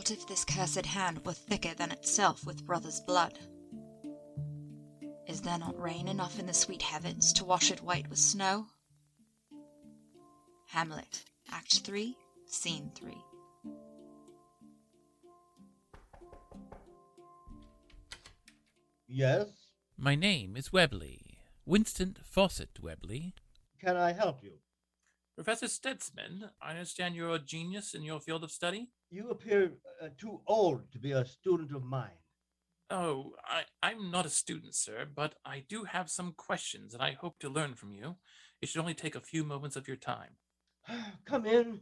What if this cursed hand were thicker than itself with brother's blood? Is there not rain enough in the sweet heavens to wash it white with snow? Hamlet, Act 3, Scene 3. Yes? My name is Webley. Winston Fawcett Webley. Can I help you? Professor Stutzman, I understand you're a genius in your field of study? You appear too old to be a student of mine. Oh, I'm not a student, sir, but I do have some questions that I hope to learn from you. It should only take a few moments of your time. Come in.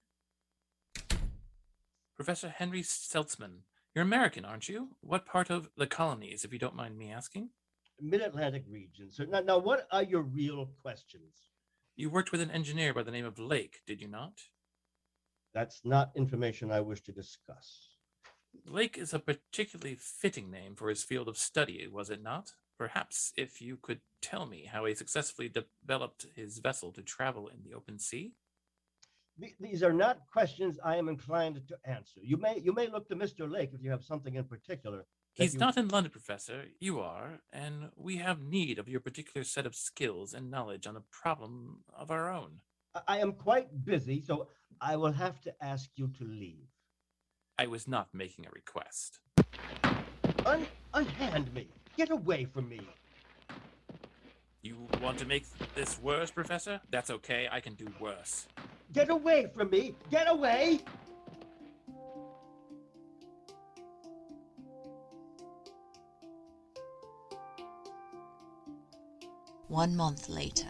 Professor Henry Seltzman, you're American, aren't you? What part of the colonies, if you don't mind me asking? Mid-Atlantic region. So now, what are your real questions? You worked with an engineer by the name of Lake, did you not? That's not information I wish to discuss. Lake is a particularly fitting name for his field of study, was it not? Perhaps if you could tell me how he successfully developed his vessel to travel in the open sea? These are not questions I am inclined to answer. You may look to Mr. Lake if you have something in particular. He's not in London, Professor. You are, and we have need of your particular set of skills and knowledge on a problem of our own. I am quite busy, so I will have to ask you to leave. I was not making a request. Unhand me. Get away from me. You want to make this worse, Professor? That's okay. I can do worse. Get away from me. Get away. 1 month later.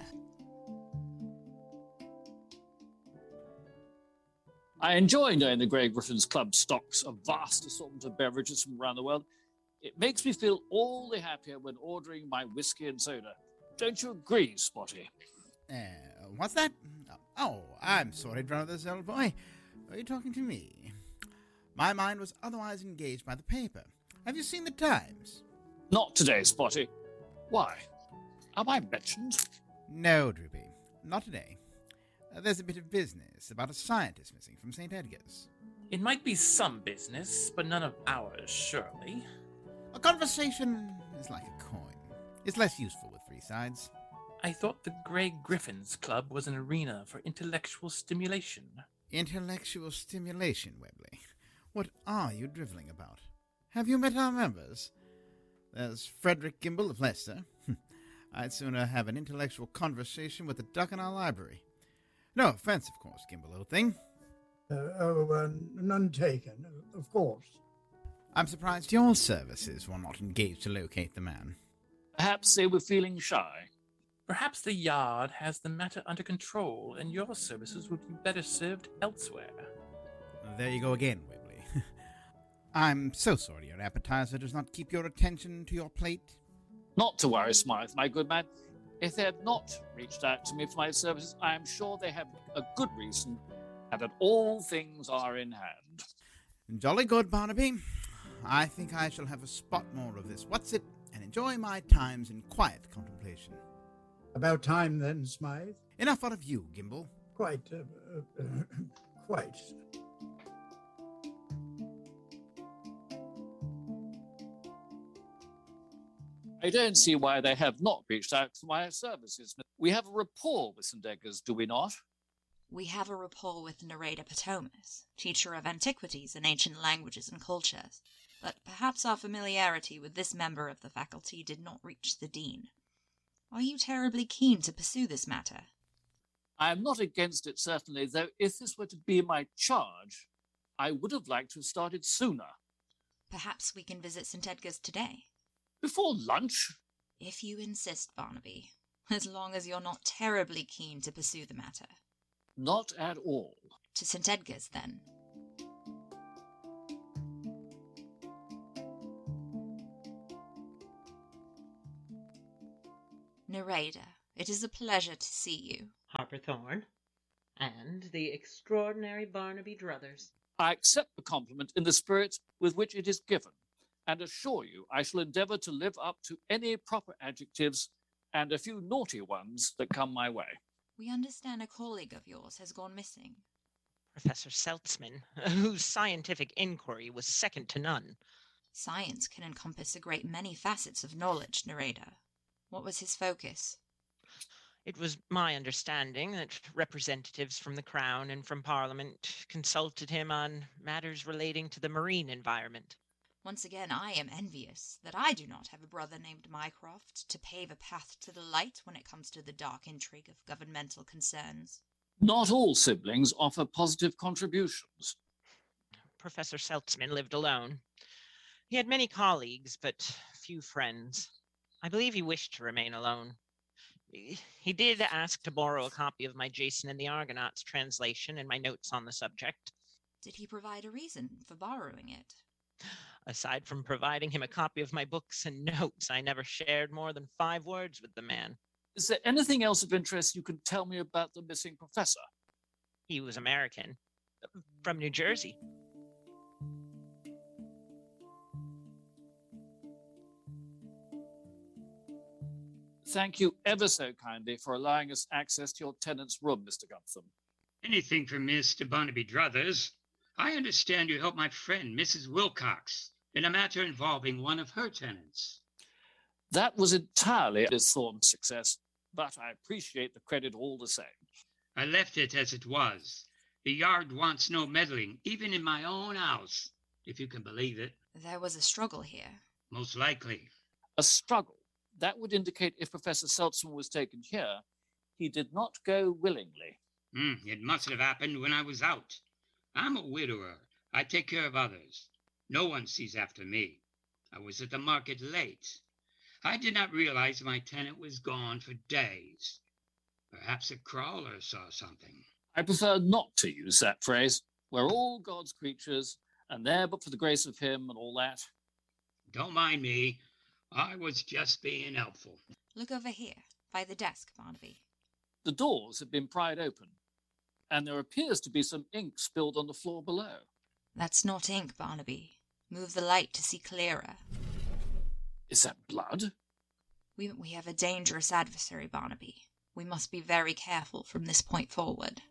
I enjoy knowing the Grey Griffins Club stocks a vast assortment of beverages from around the world. It makes me feel all the happier when ordering my whiskey and soda. Don't you agree, Spotty? What's that? Oh, I'm sorry, Brothers, old boy. Are you talking to me? My mind was otherwise engaged by the paper. Have you seen the Times? Not today, Spotty. Why? Am I mentioned? No, Droopy. Not today. There's a bit of business about a scientist missing from St. Edgar's. It might be some business, but none of ours, surely. A conversation is like a coin. It's less useful with 3 sides. I thought the Grey Griffins Club was an arena for intellectual stimulation. Intellectual stimulation, Webley? What are you drivelling about? Have you met our members? There's Frederick Gimble of Leicester. I'd sooner have an intellectual conversation with a duck in our library. No offence, of course, Gimble, old thing. None taken, of course. I'm surprised your services were not engaged to locate the man. Perhaps they were feeling shy. Perhaps the Yard has the matter under control, and your services would be better served elsewhere. There you go again, Webley. I'm so sorry your appetizer does not keep your attention to your plate. Not to worry, Smythe, my good man. If they had not reached out to me for my services, I am sure they have a good reason, and that all things are in hand. Jolly good, Barnaby. I think I shall have a spot more of this what's-it and enjoy my times in quiet contemplation. About time then, Smythe. Enough out of you, Gimble. Quite. Quite. I don't see why they have not reached out for my services. We have a rapport with St. Edgar's, do we not? We have a rapport with Nareda Ptomus, teacher of antiquities and ancient languages and cultures, but perhaps our familiarity with this member of the faculty did not reach the dean. Are you terribly keen to pursue this matter? I am not against it, certainly, though if this were to be my charge, I would have liked to have started sooner. Perhaps we can visit St. Edgar's today. Before lunch? If you insist, Barnaby, as long as you're not terribly keen to pursue the matter. Not at all. To St. Edgar's, then. Nareda, it is a pleasure to see you. Harper Thorne, and the extraordinary Barnaby Druthers. I accept the compliment in the spirit with which it is given, and assure you I shall endeavour to live up to any proper adjectives and a few naughty ones that come my way. We understand a colleague of yours has gone missing. Professor Seltzman, whose scientific inquiry was second to none. Science can encompass a great many facets of knowledge, narrator. What was his focus? It was my understanding that representatives from the Crown and from Parliament consulted him on matters relating to the marine environment. Once again, I am envious that I do not have a brother named Mycroft to pave a path to the light when it comes to the dark intrigue of governmental concerns. Not all siblings offer positive contributions. Professor Seltzman lived alone. He had many colleagues, but few friends. I believe he wished to remain alone. He did ask to borrow a copy of my Jason and the Argonauts translation and my notes on the subject. Did he provide a reason for borrowing it? Aside from providing him a copy of my books and notes, I never shared more than 5 words with the man. Is there anything else of interest you can tell me about the missing professor? He was American, from New Jersey. Thank you ever so kindly for allowing us access to your tenant's room, Mr. Gumptham. Anything for Mr. Barnaby Druthers. I understand you helped my friend, Mrs. Wilcox, in a matter involving one of her tenants. That was entirely Miss Thornton's success, but I appreciate the credit all the same. I left it as it was. The yard wants no meddling, even in my own house, if you can believe it. There was a struggle here. Most likely. A struggle. That would indicate if Professor Seltzman was taken here, he did not go willingly. It must have happened when I was out. I'm a widower. I take care of others. No one sees after me. I was at the market late. I did not realize my tenant was gone for days. Perhaps a crawler saw something. I prefer not to use that phrase. We're all God's creatures, and there but for the grace of him and all that. Don't mind me. I was just being helpful. Look over here, by the desk, Barnaby. The doors have been pried open, and there appears to be some ink spilled on the floor below. That's not ink, Barnaby. Move the light to see clearer. Is that blood? We have a dangerous adversary, Barnaby. We must be very careful from this point forward.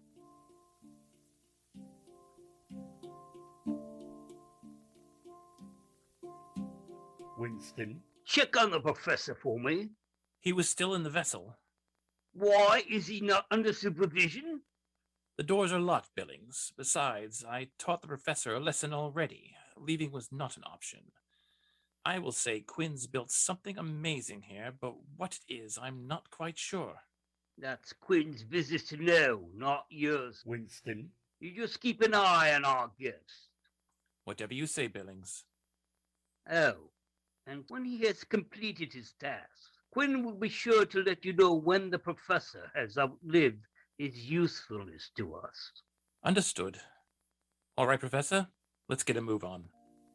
Winston, check on the professor for me. He was still in the vessel. Why is he not under supervision? The doors are locked, Billings. Besides, I taught the professor a lesson already. Leaving was not an option. I will say Quinn's built something amazing here, but what it is, I'm not quite sure. That's Quinn's business to know, not yours, Winston. You just keep an eye on our guest. Whatever you say, Billings. Oh, and when he has completed his task, Quinn will be sure to let you know when the professor has outlived his usefulness to us. Understood. All right, Professor, let's get a move on.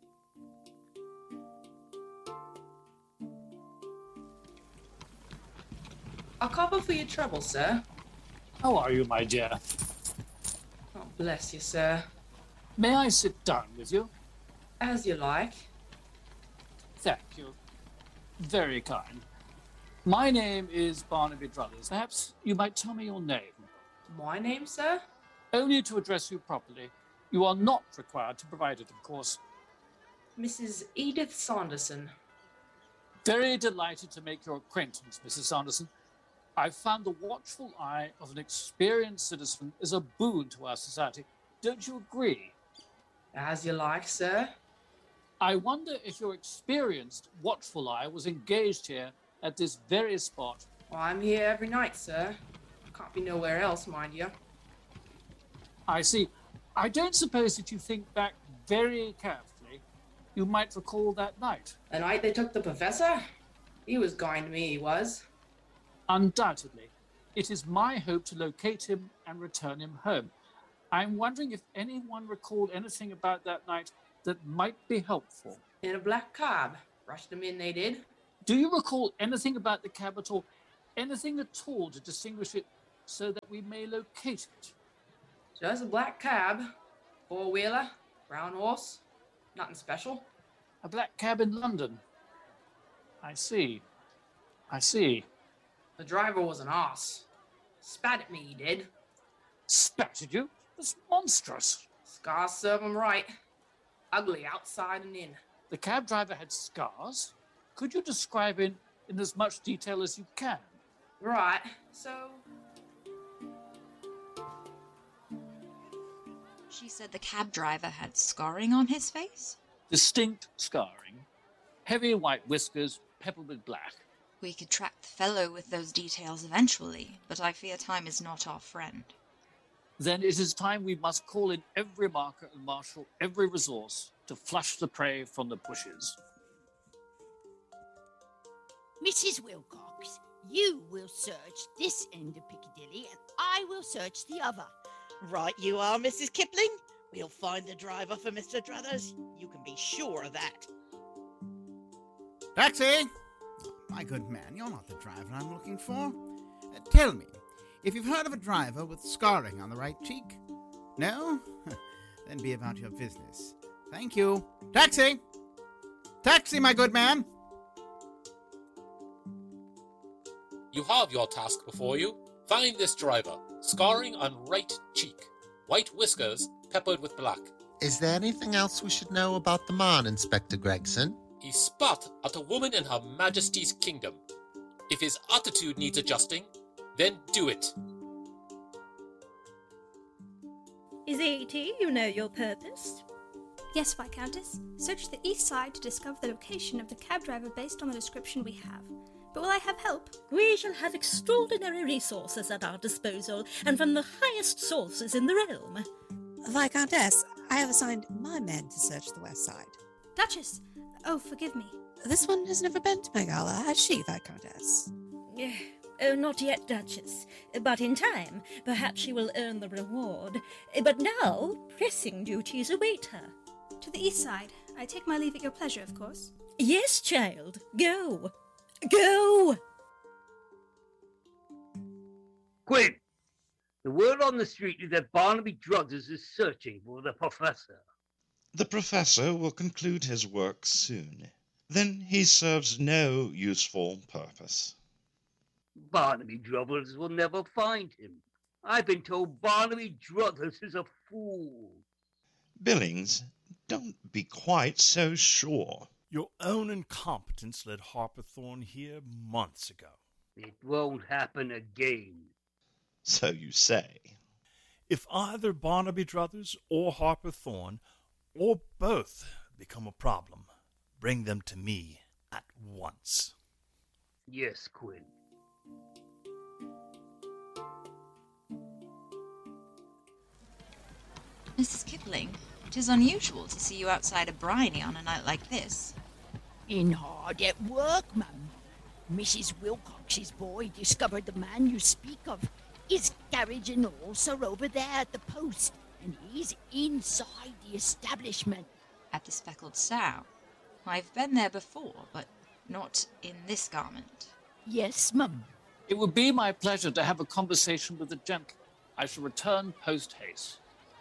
A copper for your trouble, sir. How are you, my dear? Oh, bless you, sir. May I sit down with you? As you like. Thank you. Very kind. My name is Barnaby Druthers. Perhaps you might tell me your name. My name, sir? Only to address you properly. You are not required to provide it, of course. Mrs. Edith Saunderson. Very delighted to make your acquaintance, Mrs. Saunderson. I've found the watchful eye of an experienced citizen is a boon to our society. Don't you agree? As you like, sir. I wonder if your experienced watchful eye was engaged here at this very spot. Well, I'm here every night, sir. Can't be nowhere else, mind you. I see. I don't suppose that you think back very carefully. You might recall that night. The night they took the professor? He was kind to me, he was. Undoubtedly. It is my hope to locate him and return him home. I'm wondering if anyone recalled anything about that night that might be helpful. In a black cab. Rushed them in, they did. Do you recall anything about the cab at all? Anything at all to distinguish it so that we may locate it? Just a black cab. Four-wheeler. Brown horse. Nothing special. A black cab in London. I see. I see. The driver was an arse. Spat at me, he did. Spat at you? That's monstrous. Scars serve 'em right. Ugly outside and in. The cab driver had scars. Could you describe it in as much detail as you can? Right, so... She said the cab driver had scarring on his face? Distinct scarring. Heavy white whiskers peppered with black. We could track the fellow with those details eventually, but I fear time is not our friend. Then it is time we must call in every marker and marshal every resource to flush the prey from the bushes. Mrs. Wilcox, you will search this end of Piccadilly and I will search the other. Right you are, Mrs. Kipling. We'll find the driver for Mr. Druthers. You can be sure of that. Taxi! My good man, you're not the driver I'm looking for. Tell me, if you've heard of a driver with scarring on the right cheek? No? Then be about your business. Thank you. Taxi! Taxi, my good man! You have your task before you. Find this driver. Scarring on right cheek. White whiskers peppered with black. Is there anything else we should know about the man, Inspector Gregson? He spat at a woman in Her Majesty's kingdom. If his attitude needs adjusting, then do it. Is E.T., you know your purpose? Yes, Viscountess. Search the east side to discover the location of the cab driver based on the description we have. But will I have help? We shall have extraordinary resources at our disposal, and from the highest sources in the realm. Viscountess, I have assigned my men to search the west side. Duchess! Oh, forgive me. This one has never been to Megala, has she, Viscountess? Oh, not yet, Duchess. But in time, perhaps she will earn the reward. But now, pressing duties await her. To the east side. I take my leave at your pleasure, of course. Yes, child. Go. Go! Quinn! The word on the street is that Barnaby Druthers is searching for the Professor. The Professor will conclude his work soon. Then he serves no useful purpose. Barnaby Druthers will never find him. I've been told Barnaby Druthers is a fool. Billings, don't be quite so sure. Your own incompetence led Harper Thorne here months ago. It won't happen again. So you say. If either Barnaby Druthers or Harper Thorne, or both, become a problem, bring them to me at once. Yes, Quinn. Mrs. Kipling, it is unusual to see you outside of Bryony on a night like this. In hard at work, ma'am. Mrs. Wilcox's boy discovered the man you speak of. His carriage and horse are over there at the post, and he's inside the establishment. At the Speckled Sow. I've been there before, but not in this garment. Yes, ma'am. It would be my pleasure to have a conversation with the gentleman. I shall return post-haste.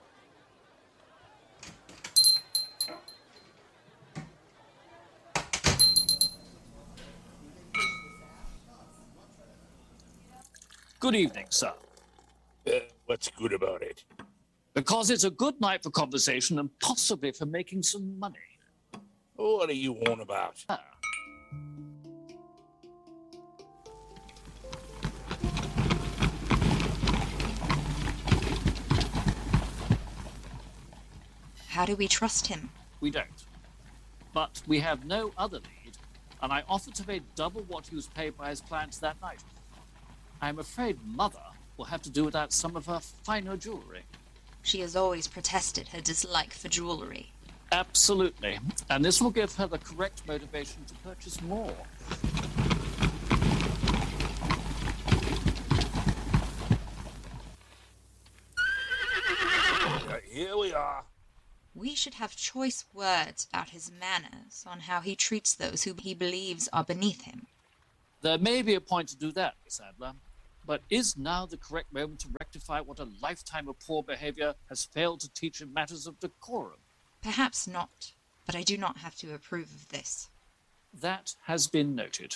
Good evening, sir. What's good about it? Because it's a good night for conversation and possibly for making some money. What are you on about? How do we trust him? We don't. But we have no other lead, and I offered to pay double what he was paid by his clients that night. I'm afraid Mother will have to do without some of her finer jewellery. She has always protested her dislike for jewellery. Absolutely. And this will give her the correct motivation to purchase more. Here we are. We should have choice words about his manners, on how he treats those who he believes are beneath him. There may be a point to do that, Miss Adler. But is now the correct moment to rectify what a lifetime of poor behaviour has failed to teach in matters of decorum? Perhaps not, but I do not have to approve of this. That has been noted.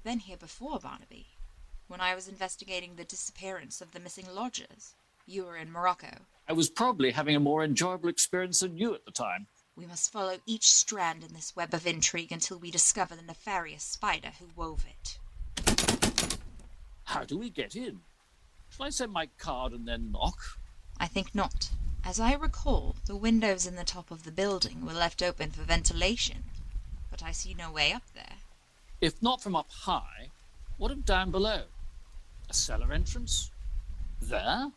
been here before, Barnaby. When I was investigating the disappearance of the missing lodgers. You were in Morocco. I was probably having a more enjoyable experience than you at the time. We must follow each strand in this web of intrigue until we discover the nefarious spider who wove it. How do we get in? Shall I send my card and then knock? I think not. As I recall, the windows in the top of the building were left open for ventilation, but I see no way up there. If not from up high, what of down below? A cellar entrance? There?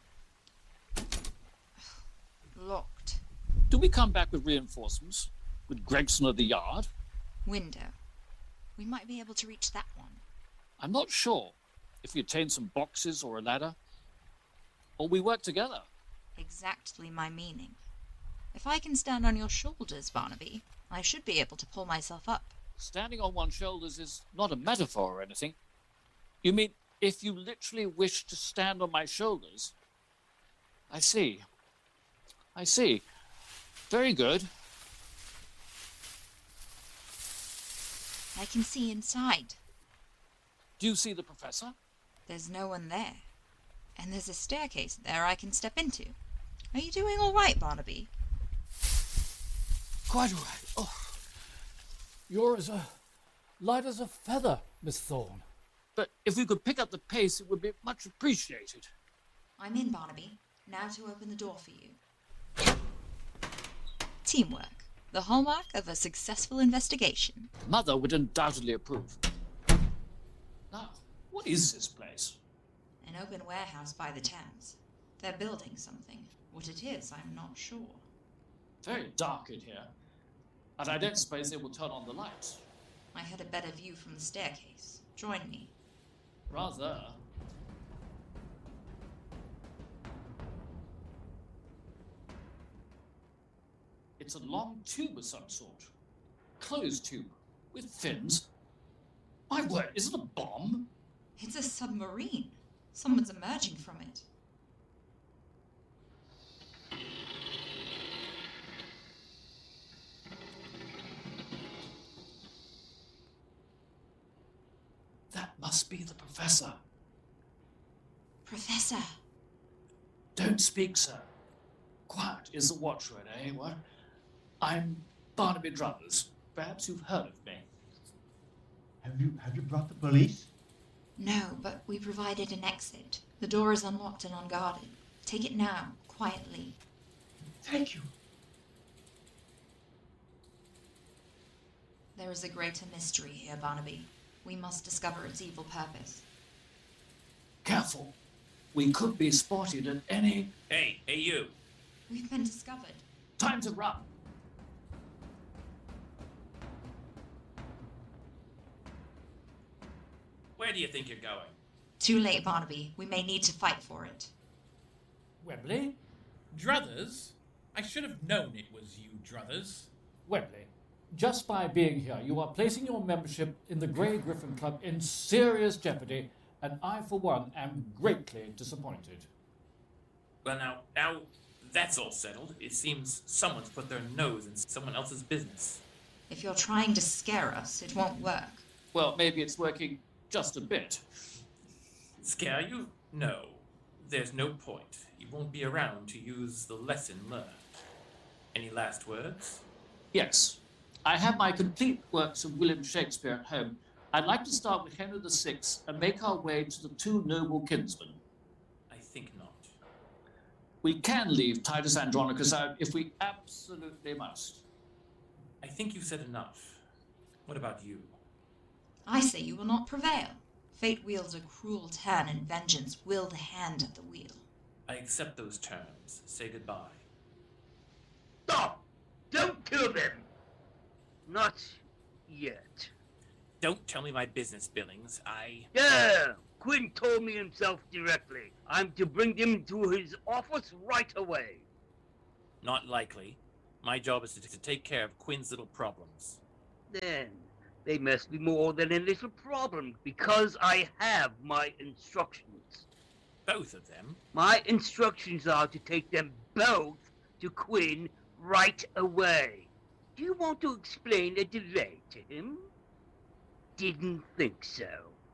Locked. Do we come back with reinforcements? With Gregson at the yard? Window. We might be able to reach that one. I'm not sure. If we attain some boxes or a ladder. Or we work together. Exactly my meaning. If I can stand on your shoulders, Barnaby, I should be able to pull myself up. Standing on one's shoulders is not a metaphor or anything. You mean if you literally wish to stand on my shoulders? I see. I see. Very good. I can see inside. Do you see the professor? There's no one there. And there's a staircase there I can step into. Are you doing all right, Barnaby? Quite all right. Oh, you're as light as a feather, Miss Thorne. But if we could pick up the pace, it would be much appreciated. I'm in, Barnaby. Now to open the door for you. Teamwork. The hallmark of a successful investigation. Mother would undoubtedly approve. Now, what is this place? An open warehouse by the Thames. They're building something. What it is, I'm not sure. Very dark in here. And I don't suppose they will turn on the lights. I had a better view from the staircase. Join me. Rather. It's a long tube of some sort. Closed tube. With fins. My word, is it a bomb? It's a submarine. Someone's emerging from it. That must be the professor. Professor! Don't speak, sir. Quiet is the watchword, eh? What? I'm Barnaby Druthers. Perhaps you've heard of me. Have you brought the police? No, but we provided an exit. The door is unlocked and unguarded. Take it now, quietly. Thank you. There is a greater mystery here, Barnaby. We must discover its evil purpose. Careful. We could be spotted at any... Hey, you. We've been discovered. Time to run. Where do you think you're going? Too late, Barnaby. We may need to fight for it. Webley? Druthers? I should have known it was you, Druthers. Webley, just by being here, you are placing your membership in the Grey Griffin Club in serious jeopardy, and I, for one, am greatly disappointed. Well, now, that's all settled. It seems someone's put their nose in someone else's business. If you're trying to scare us, it won't work. Well, maybe it's working just a bit. Scare you? No. There's no point. You won't be around to use the lesson learned. Any last words? Yes. I have my complete works of William Shakespeare at home. I'd like to start with Henry VI and make our way to the two noble kinsmen. I think not. We can leave Titus Andronicus out if we absolutely must. I think you've said enough. What about you? I say you will not prevail. Fate wields a cruel turn, and vengeance will the hand at the wheel. I accept those terms. Say goodbye. Stop! Don't kill them! Not yet. Don't tell me my business, Billings. Yeah! Quinn told me himself directly. I'm to bring him to his office right away. Not likely. My job is to take care of Quinn's little problems. Then, they must be more than a little problem, because I have my instructions. Both of them? My instructions are to take them both to Quinn right away. Do you want to explain a delay to him? Didn't think so.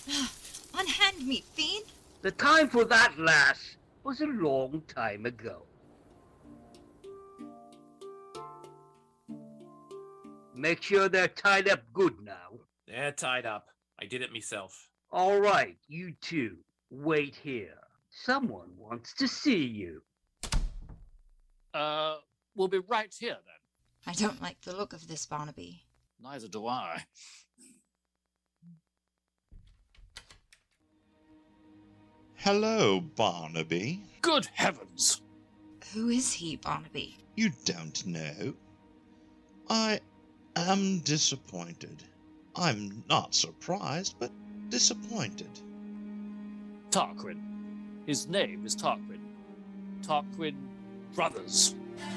Unhand me, fiend! The time for that, lass, was a long time ago. Make sure they're tied up good now. They're tied up. I did it myself. All right, you two, wait here. Someone wants to see you. We'll be right here then. I don't like the look of this, Barnaby. Neither do I. Hello, Barnaby. Good heavens! Who is he, Barnaby? You don't know. I am disappointed. I'm not surprised, but disappointed. Tarquin. His name is Tarquin. Tarquin Brothers.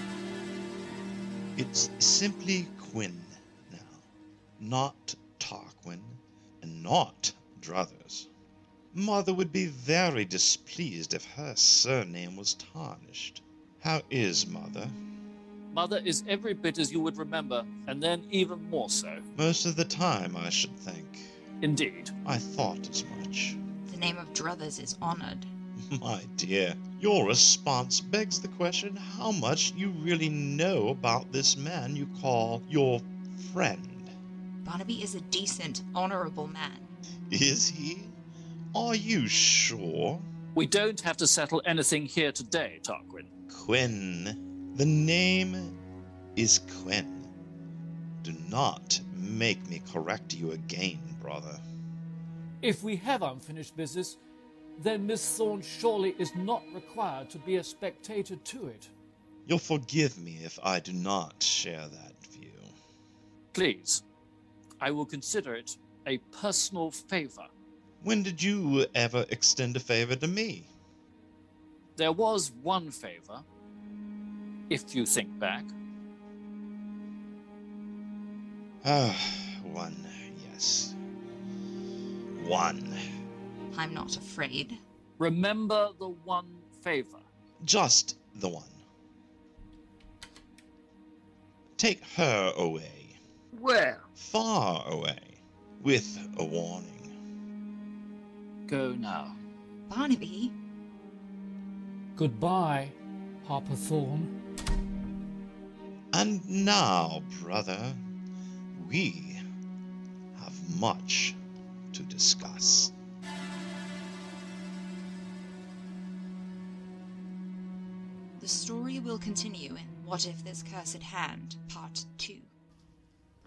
It's simply Quinn now, not Tarquin, and not Druthers. Mother would be very displeased if her surname was tarnished. How is Mother? Mother is every bit as you would remember, and then even more so. Most of the time, I should think. Indeed. I thought as much. The name of Druthers is honored. My dear, your response begs the question how much you really know about this man you call your friend. Barnaby is a decent, honorable man. Is he? Are you sure? We don't have to settle anything here today, Tarquin. Quinn. The name is Quinn. Do not make me correct you again, brother. If we have unfinished business, then Miss Thorne surely is not required to be a spectator to it. You'll forgive me if I do not share that view. Please, I will consider it a personal favor. When did you ever extend a favor to me? There was one favor, if you think back. One, yes. One. I'm not afraid. Remember the one favor. Just the one. Take her away. Where? Far away. With a warning. Go now. Barnaby? Goodbye, Harper Thorne. And now, brother, we have much to discuss. The story will continue in What If This Cursed Hand, Part 2.